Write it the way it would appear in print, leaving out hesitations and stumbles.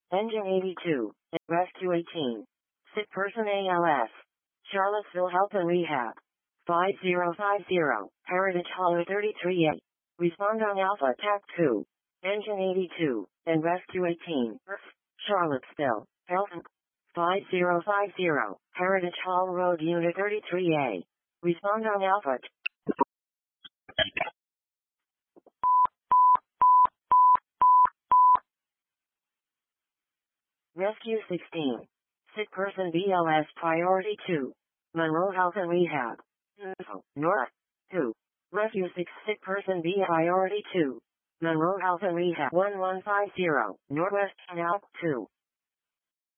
Engine 82, Rescue 18. Sick person ALS. Charlottesville Health and Rehab. 5050, Heritage Hollow 33A. Respond on Alpha TAC 2. Engine 82, and Rescue 18, Charlottesville, Health and 5050, Heritage Hall Road Unit 33A. Respond on Alpha. Rescue 16. Sick person BLS Priority 2. Monroe Health and Rehab. North 2. Rescue 6 Sick person B Priority 2. Monroe Health and Rehab 1150. Northwest Canal 2.